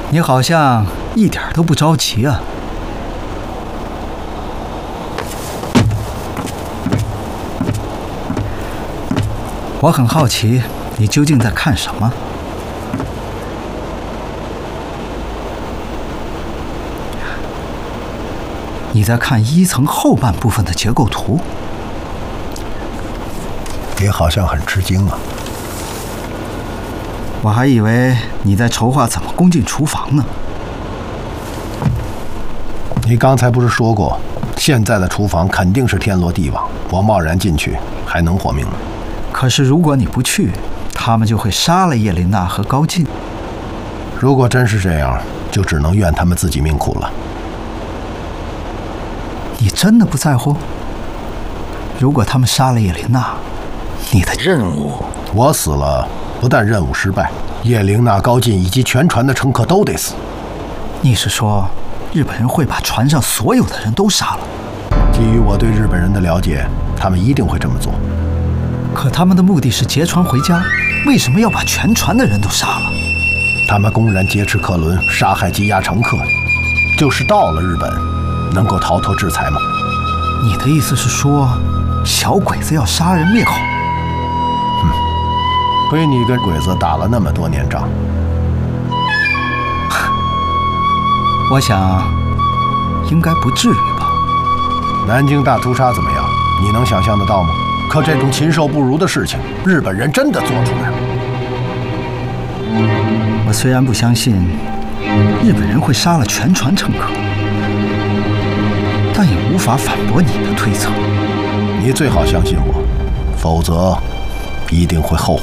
你好像一点都不着急啊。我很好奇，你究竟在看什么？你在看一层后半部分的结构图。 你好像很吃惊啊。 我还以为你在筹划怎么攻进厨房呢。 你刚才不是说过，现在的厨房肯定是天罗地网，我贸然进去还能活命吗？ 可是如果你不去，他们就会杀了叶琳娜和高进。 如果真是这样，就只能怨他们自己命苦了。 你真的不在乎？如果他们杀了叶琳娜，你的任务…… 我死了，不但任务失败，叶琳娜、高进以及全船的乘客都得死。 你是说，日本人会把船上所有的人都杀了？ 基于我对日本人的了解，他们一定会这么做。 可他们的目的是劫船回家，为什么要把全船的人都杀了？ 他们公然劫持客轮，杀害羁押乘客，就是到了日本，能够逃脱制裁吗？ 你的意思是说，小鬼子要杀人灭口？ 亏你跟鬼子打了那么多年仗。 我想，应该不至于吧。 南京大屠杀怎么样？你能想象得到吗？可这种禽兽不如的事情，日本人真的做出来了。 我虽然不相信日本人会杀了全船乘客，但也无法反驳你的推测。 你最好相信我，否则一定会后悔。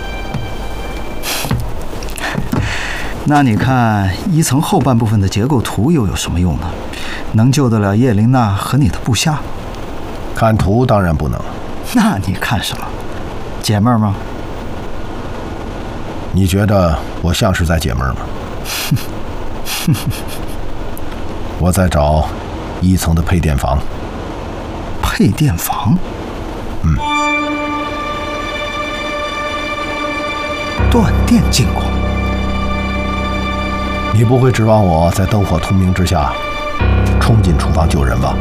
那你看一层后半部分的结构图又有什么用呢？能救得了叶琳娜和你的部下？ 看图当然不能。 那你看什么？解闷吗？ 你觉得我像是在解闷吗？我在找一层的配电房。 配电房？断电进攻。 你不会指望我在灯火通明之下冲进厨房救人吧？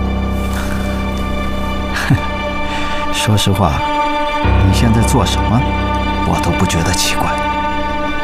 说实话，你现在做什么，我都不觉得奇怪。